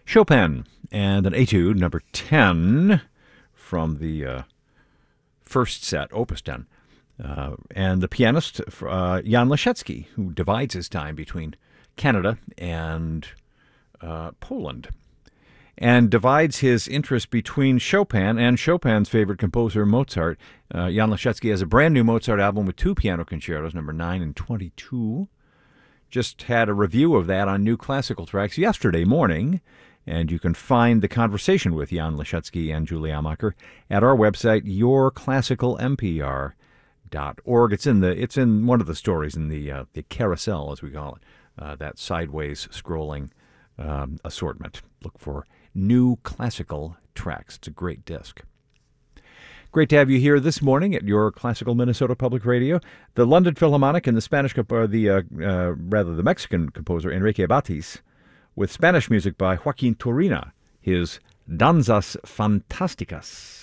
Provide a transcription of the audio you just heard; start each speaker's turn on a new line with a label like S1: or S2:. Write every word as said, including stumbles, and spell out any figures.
S1: Chopin and an Etude, number ten, from the uh, first set, Opus ten. Uh, and the pianist, uh, Jan Leschetski, who divides his time between Canada and uh, Poland, and divides his interest between Chopin and Chopin's favorite composer, Mozart. Uh, Jan Leschetski has a brand new Mozart album with two piano concertos, number nine and twenty-two. Just had a review of that on New Classical Tracks yesterday morning, and you can find the conversation with Jan Leschetski and Julie Amacher at our website, your classical m p r dot org. It's in the it's in one of the stories in the uh, the carousel, as we call it, uh, that sideways scrolling um, assortment. Look for New Classical Tracks. It's a great disc. Great to have you here this morning at your Classical Minnesota Public Radio. The London Philharmonic and the Spanish, or the uh, uh, rather the Mexican composer Enrique Batis, with Spanish music by Joaquin Turina, his Danzas Fantásticas.